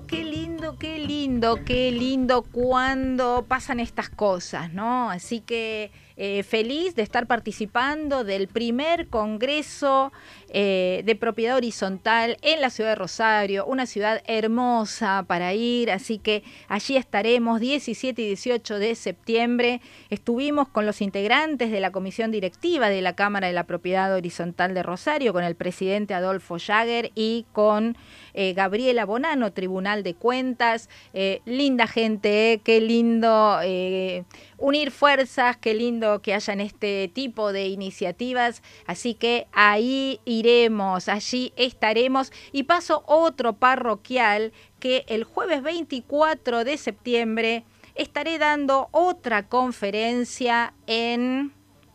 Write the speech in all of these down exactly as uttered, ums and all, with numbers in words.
qué lindo, qué lindo, qué lindo cuando pasan estas cosas, ¿no? Así que eh, feliz de estar participando del primer congreso eh, de propiedad horizontal en la ciudad de Rosario, una ciudad hermosa para ir, así que allí estaremos diecisiete y dieciocho de septiembre. Estuvimos con los integrantes de la comisión directiva de la Cámara de la Propiedad Horizontal de Rosario, con el presidente Adolfo Jagger y con eh, Gabriela Bonano, Tribunal de Cuentas. Eh, linda gente, eh, qué lindo eh, unir fuerzas, qué lindo que hayan este tipo de iniciativas, así que ahí iremos, allí estaremos. Y paso otro parroquial que el jueves veinticuatro de septiembre estaré dando otra conferencia en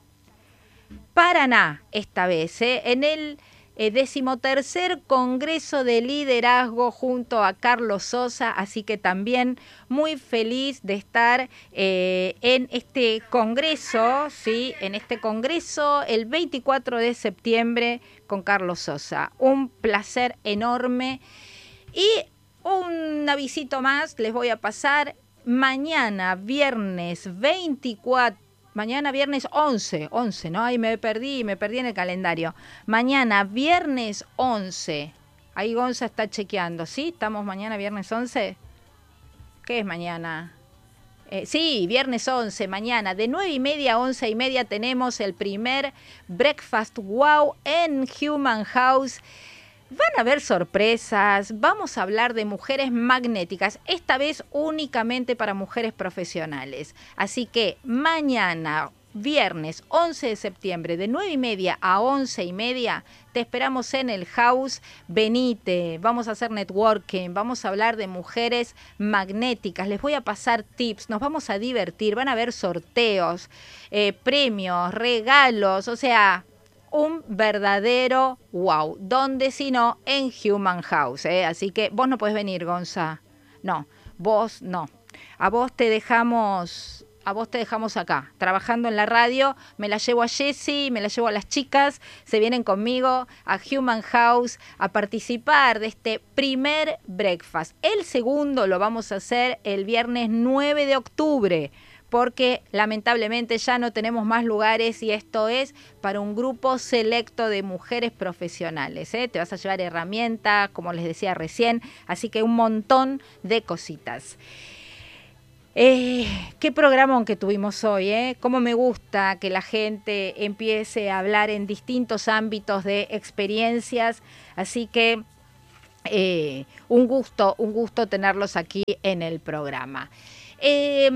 Paraná, esta vez, ¿eh? en el eh, decimotercer Congreso de Liderazgo junto a Carlos Sosa, así que también muy feliz de estar eh, en este congreso, ¿sí? En este congreso el veinticuatro de septiembre con Carlos Sosa. Un placer enorme. Y un avisito más les voy a pasar. Mañana, viernes veinticuatro, mañana viernes once, once, ¿no? Ahí me perdí, me perdí en el calendario. Mañana viernes once, ahí Gonza está chequeando, ¿sí? ¿Estamos mañana viernes once? ¿Qué es mañana? Eh, sí, viernes once, mañana, de nueve y media a once y media tenemos el primer Breakfast Wow en Human House. Van a haber sorpresas, vamos a hablar de mujeres magnéticas, esta vez únicamente para mujeres profesionales. Así que mañana, viernes once de septiembre, de nueve y media a once y media, te esperamos en el house. Venite, vamos a hacer networking, vamos a hablar de mujeres magnéticas, les voy a pasar tips, nos vamos a divertir, van a haber sorteos, eh, premios, regalos, o sea, un verdadero wow. ¿Dónde si no? En Human House, ¿eh? Así que vos no podés venir, Gonza. No, vos no. A vos te dejamos, a vos te dejamos acá, trabajando en la radio. Me la llevo a Jessie, me la llevo a las chicas. Se vienen conmigo a Human House a participar de este primer breakfast. El segundo lo vamos a hacer el viernes nueve de octubre. Porque lamentablemente ya no tenemos más lugares y esto es para un grupo selecto de mujeres profesionales, ¿eh? Te vas a llevar herramientas, como les decía recién, así que un montón de cositas. Eh, qué programón que tuvimos hoy, ¿eh? Cómo me gusta que la gente empiece a hablar en distintos ámbitos de experiencias, así que eh, un gusto, un gusto tenerlos aquí en el programa. Eh,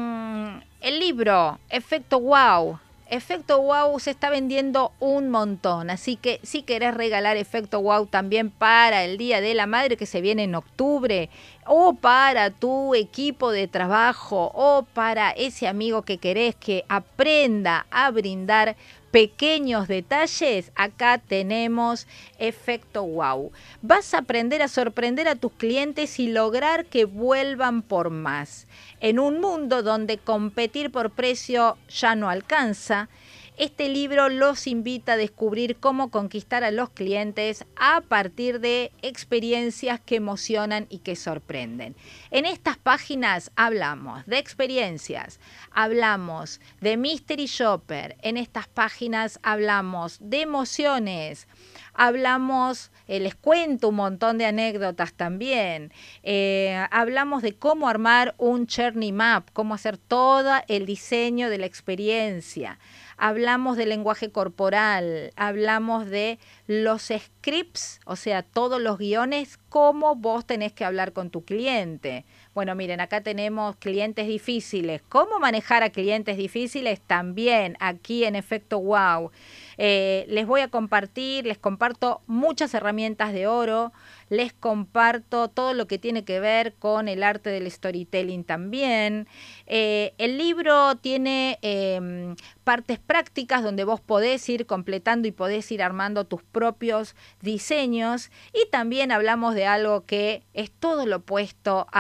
el libro Efecto Wow, Efecto Wow se está vendiendo un montón, así que si querés regalar Efecto Wow también para el Día de la Madre que se viene en octubre, o para tu equipo de trabajo, o para ese amigo que querés que aprenda a brindar pequeños detalles, acá tenemos Efecto Wow. Vas a aprender a sorprender a tus clientes y lograr que vuelvan por más. En un mundo donde competir por precio ya no alcanza, este libro los invita a descubrir cómo conquistar a los clientes a partir de experiencias que emocionan y que sorprenden. En estas páginas hablamos de experiencias, hablamos de Mystery Shopper, en estas páginas hablamos de emociones, hablamos, eh, les cuento un montón de anécdotas también, eh, hablamos de cómo armar un journey map, cómo hacer todo el diseño de la experiencia. Hablamos de lenguaje corporal, hablamos de los scripts, o sea, todos los guiones, cómo vos tenés que hablar con tu cliente. Bueno, miren, acá tenemos clientes difíciles. ¿Cómo manejar a clientes difíciles? También aquí en Efecto Wow. Eh, les voy a compartir, les comparto muchas herramientas de oro, les comparto todo lo que tiene que ver con el arte del storytelling también. Eh, el libro tiene eh, partes prácticas donde vos podés ir completando y podés ir armando tus propios diseños, y también hablamos de algo que es todo lo opuesto al efecto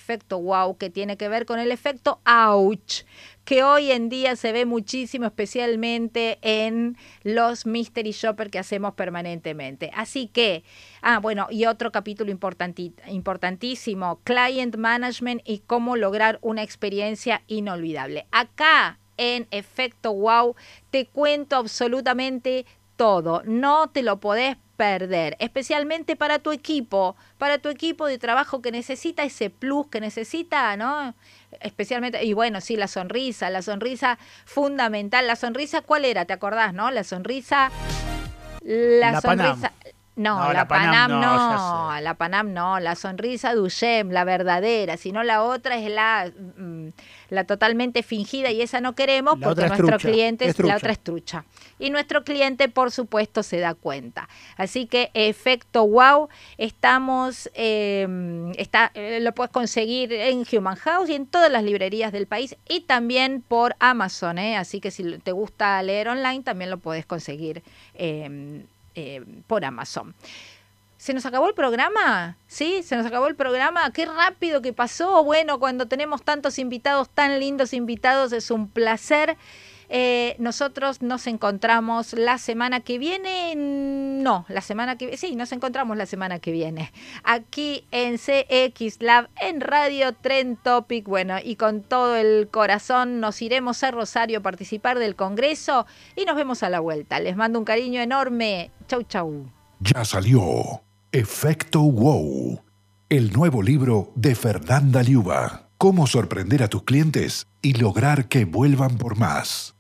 efecto wow, que tiene que ver con el efecto ouch, que hoy en día se ve muchísimo, especialmente en los mystery shopper que hacemos permanentemente. Así que, ah, bueno, y otro capítulo importanti- importantísimo, Client Management y cómo lograr una experiencia inolvidable. Acá, en Efecto Wow, te cuento absolutamente todo. No te lo podés perder, especialmente para tu equipo, para tu equipo de trabajo que necesita ese plus, que necesita, ¿no? Especialmente, y bueno, sí, la sonrisa, la sonrisa fundamental. La sonrisa, ¿cuál era? ¿Te acordás, no? La sonrisa, la, La sonrisa... Panam. No, No, la, la Panam, Panam no, no, ya sé. la Panam no, la sonrisa Duchem, la verdadera, sino la otra es la, mm, la totalmente fingida y esa no queremos La porque otra es nuestro trucha, cliente, es la trucha. otra es trucha. Y nuestro cliente, por supuesto, se da cuenta. Así que Efecto Wow, estamos, eh, está, eh, lo puedes conseguir en Human House y en todas las librerías del país y también por Amazon, ¿eh? Así que si te gusta leer online, también lo puedes conseguir eh, eh, por Amazon. ¿Se nos acabó el programa? ¿Sí? ¿Se nos acabó el programa? ¡Qué rápido que pasó! Bueno, cuando tenemos tantos invitados, tan lindos invitados, es un placer. Eh, nosotros nos encontramos la semana que viene. No, la semana que viene. Sí, nos encontramos la semana que viene. Aquí en C X Lab, en Radio Trend Topic. Bueno, y con todo el corazón nos iremos a Rosario a participar del Congreso y nos vemos a la vuelta. Les mando un cariño enorme. Chau, chau. Ya salió Efecto Wow, el nuevo libro de Fernanda Liuba. Cómo sorprender a tus clientes y lograr que vuelvan por más.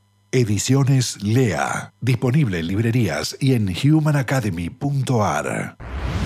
Ediciones Lea, disponible en librerías y en human academy punto a r.